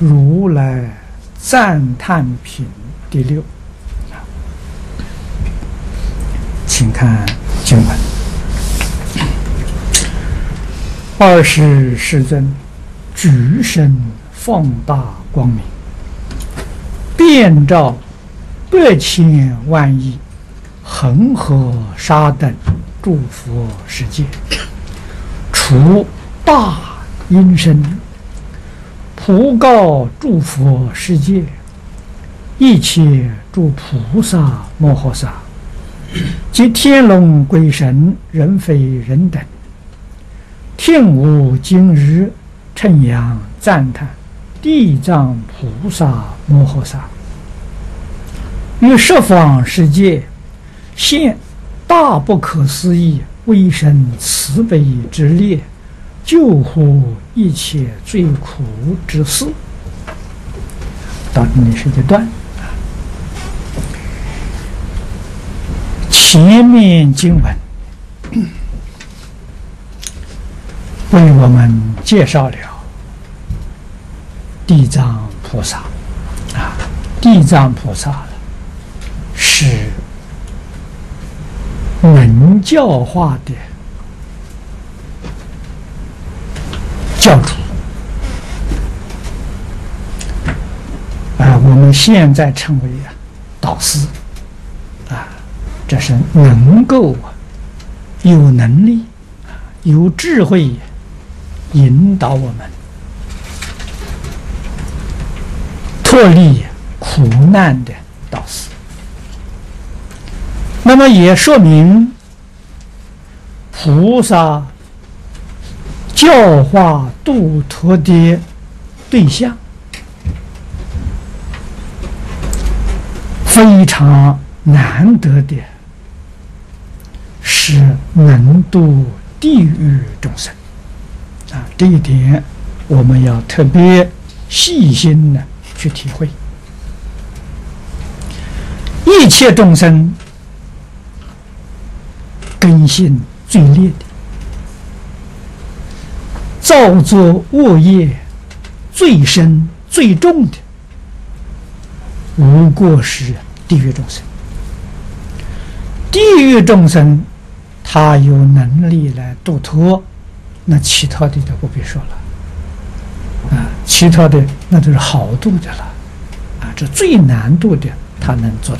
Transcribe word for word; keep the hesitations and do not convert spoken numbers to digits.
如来赞叹品第六，请看经文。二世世尊举身放大光明，遍照百千万亿恒河沙等诸佛世界，除大音声，普告诸佛世界，一切诸菩萨摩诃萨及天龙鬼神人非人等，听无今日称扬赞叹地藏菩萨摩诃萨，于十方世界现大不可思议威神慈悲之力，救护一切罪苦之事。到这里是一段。前面经文为我们介绍了地藏菩萨啊，地藏菩萨是能教化的教主啊，我们现在称为啊导师啊，这是能够有能力、有智慧引导我们脱离苦难的导师。那么也说明菩萨教化度脱的对象非常难得的是能度地狱众生啊，这一点我们要特别细心的去体会。一切众生根性最劣的，造作恶业最深最重的，无过是地狱众生。地狱众生他有能力来度脱，那其他的就不必说了啊，其他的那都是好度的了啊，这最难度的他能做